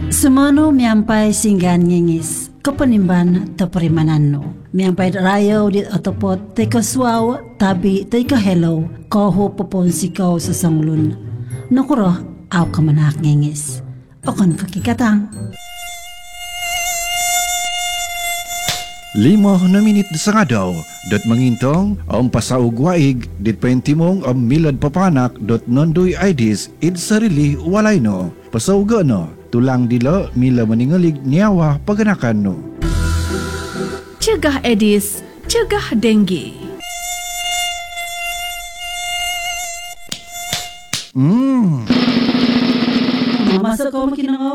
Sumano miyambay singgan ngingis, kapanimban taparimanan no. Miyambay rayaw dit atopot, tay kaswaw, tabi, tay ka hello, kaho poponsikaw sa sanglun. Nakuro, aw ka manak ngingis. Okon kakikatang. 5 na minit sa ngadaw, dot mangintong, ang pasaug waig, dit paintimong ang milad papanak, dot nondoy IDs, id sarili walay no. Pasauga no, tulang dilo, mila maningalig niyawa paganakan no. Cegah Edis, cegah denggi. Masa ko makinangaw?